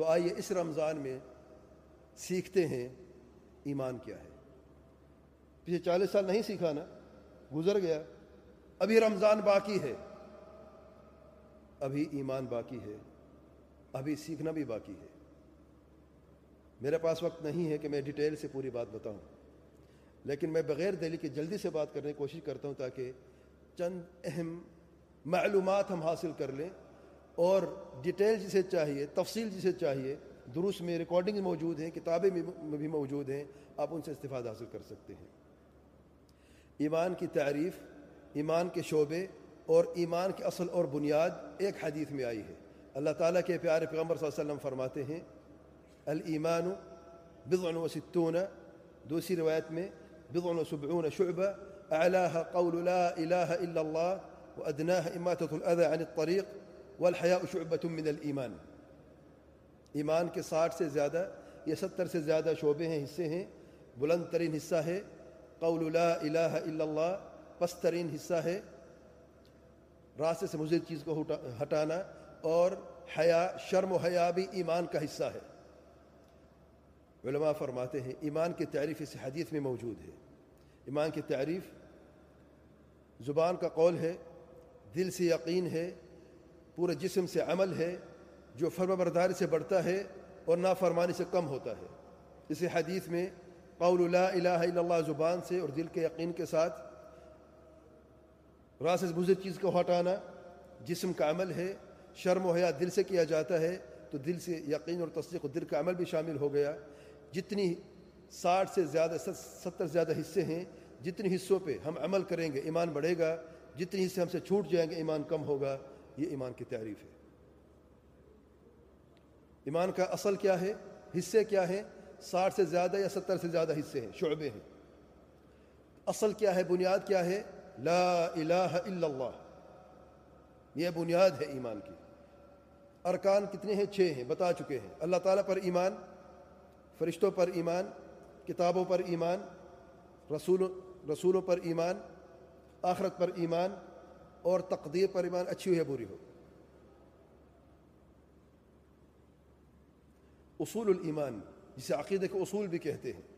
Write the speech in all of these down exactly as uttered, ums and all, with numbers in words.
تو آئیے اس رمضان میں سیکھتے ہیں ایمان کیا ہے. پچھلے چالیس سال نہیں سیکھا نا, گزر گیا. ابھی رمضان باقی ہے, ابھی ایمان باقی ہے, ابھی سیکھنا بھی باقی ہے. میرے پاس وقت نہیں ہے کہ میں ڈیٹیل سے پوری بات بتاؤں, لیکن میں بغیر دلیل کے جلدی سے بات کرنے کی کوشش کرتا ہوں تاکہ چند اہم معلومات ہم حاصل کر لیں, اور ڈیٹیل جسے چاہیے, تفصیل جسے چاہیے, دروس میں ریکارڈنگ موجود ہیں, کتابیں بھی موجود ہیں, آپ ان سے استفادہ حاصل کر سکتے ہیں. ایمان کی تعریف, ایمان کے شعبے اور ایمان کے اصل اور بنیاد ایک حدیث میں آئی ہے. اللہ تعالیٰ کے پیارے پیغمبر صلی اللہ علیہ وسلم فرماتے ہیں الایمان بضع و ستون, دوسری روایت میں بضع و سبعون شعبہ, اعلاها قول لا الہ الا اللہ وادناها اماتۃ الاذى عن الطریق والحیاء شعبۃ من الایمان. ایمان کے ساٹھ سے زیادہ یا ستر سے زیادہ شعبے ہیں, حصے ہیں. بلند ترین حصہ ہے قول لا الہ الا اللہ, پست ترین حصہ ہے راستے سے مضر چیز کو ہٹانا, اور حیا, شرم و حیا بھی ایمان کا حصہ ہے. علماء فرماتے ہیں ایمان کی تعریف اس حدیث میں موجود ہے. ایمان کی تعریف زبان کا قول ہے, دل سے یقین ہے, پورے جسم سے عمل ہے, جو فرمانبرداری سے بڑھتا ہے اور نافرمانی سے کم ہوتا ہے. اس حدیث میں قول لا الہ الا اللہ زبان سے اور دل کے یقین کے ساتھ, راستے سے مضر چیز کو ہٹانا جسم کا عمل ہے, شرم و حیا دل سے کیا جاتا ہے, تو دل سے یقین اور تصدیق اور دل کا عمل بھی شامل ہو گیا. جتنی ساٹھ سے زیادہ ستر زیادہ حصے ہیں, جتنی حصوں پہ ہم عمل کریں گے ایمان بڑھے گا, جتنی حصے ہم سے چھوٹ جائیں گے ایمان کم ہوگا. یہ ایمان کی تعریف ہے. ایمان کا اصل کیا ہے, حصے کیا ہیں؟ ساٹھ سے زیادہ یا ستر سے زیادہ حصے ہیں, شعبے ہیں. اصل کیا ہے, بنیاد کیا ہے؟ لا الہ الا اللہ, یہ بنیاد ہے ایمان کی. ارکان کتنے ہیں؟ چھ ہیں, بتا چکے ہیں. اللہ تعالیٰ پر ایمان, فرشتوں پر ایمان, کتابوں پر ایمان, رسول رسولوں پر ایمان, آخرت پر ایمان, اور تقدیر پر ایمان, اچھی ہو یا بری ہو. اصول الایمان, جسے عقیدے کے اصول بھی کہتے ہیں,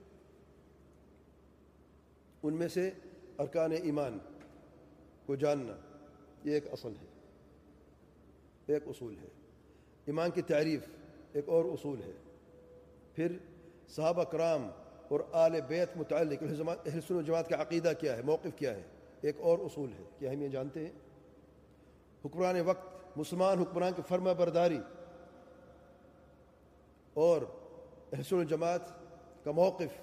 ان میں سے ارکان ایمان کو جاننا یہ ایک اصل ہے, ایک اصول ہے. ایمان کی تعریف ایک اور اصول ہے. پھر صحابہ کرام اور آل بیت متعلق اہل سنت و جماعت کا عقیدہ کیا ہے, موقف کیا ہے, ایک اور اصول ہے. کیا ہم یہ جانتے ہیں؟ حکمران وقت, مسلمان حکمران کی فرما برداری اور اہل سنت و جماعت کا موقف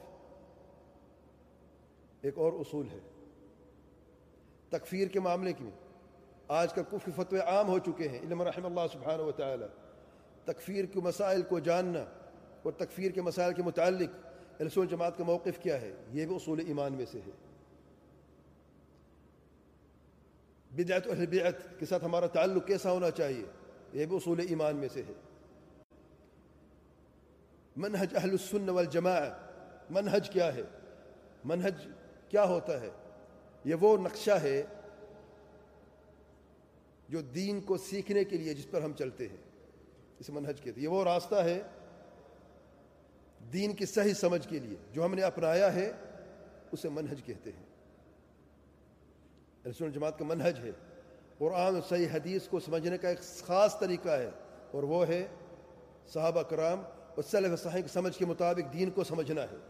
ایک اور اصول ہے. تکفیر کے معاملے میں آج کل کفر کے فتوے عام ہو چکے ہیں, الا من رحم اللہ سبحانہ و تعالی. تکفیر کے مسائل کو جاننا اور تکفیر کے مسائل کے متعلق اہل سنت جماعت کا موقف کیا ہے, یہ بھی اصول ایمان میں سے ہے. بدعت اہل بدعت کے ساتھ ہمارا تعلق کیسا ہونا چاہیے, یہ بھی اصول ایمان میں سے ہے. منہج اہل السنہ والجماعہ, منہج کیا ہے, منہج کیا ہوتا ہے؟ یہ وہ نقشہ ہے جو دین کو سیکھنے کے لیے جس پر ہم چلتے ہیں, اس منہج کہتے ہیں. یہ وہ راستہ ہے دین کی صحیح سمجھ کے لیے جو ہم نے اپنایا ہے, اسے منہج کہتے ہیں. اہل سنت جماعت کا منہج ہے. قرآن اور صحیح حدیث کو سمجھنے کا ایک خاص طریقہ ہے, اور وہ ہے صحابہ کرام اور سلف صالح کی سمجھ کے مطابق دین کو سمجھنا ہے.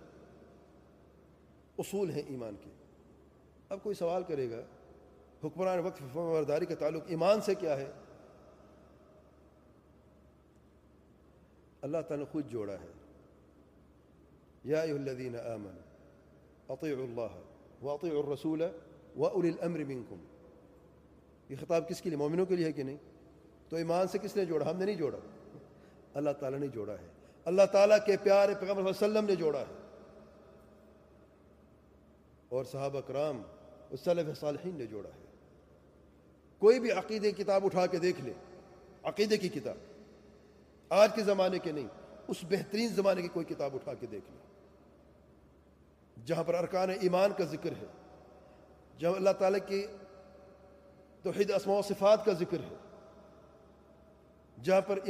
اصول ہیں ایمان کے. اب کوئی سوال کرے گا حکمران وقت فرمانبرداری کا تعلق ایمان سے کیا ہے؟ اللہ تعالیٰ نے خود جوڑا ہے. یا ایھا الذین آمنوا اطیعوا اللہ واطیعوا الرسول واولی الامر منکم. یہ خطاب کس کے لیے؟ مومنوں کے لیے ہے کہ نہیں؟ تو ایمان سے کس نے جوڑا؟ ہم نے نہیں جوڑا, اللہ تعالیٰ نے جوڑا ہے. اللہ تعالیٰ کے پیارے پیغمبر صلی اللہ علیہ وسلم نے جوڑا ہے, اور صحابہ کرام اور سلف صالحین نے جوڑا ہے. کوئی بھی عقیدے کی کتاب اٹھا کے دیکھ لے, عقیدے کی کتاب, آج کے زمانے کے نہیں, اس بہترین زمانے کی کوئی کتاب اٹھا کے دیکھ لے جہاں پر ارکان ایمان کا ذکر ہے, جہاں اللہ تعالیٰ کی توحید اسماء و صفات کا ذکر ہے, جہاں پر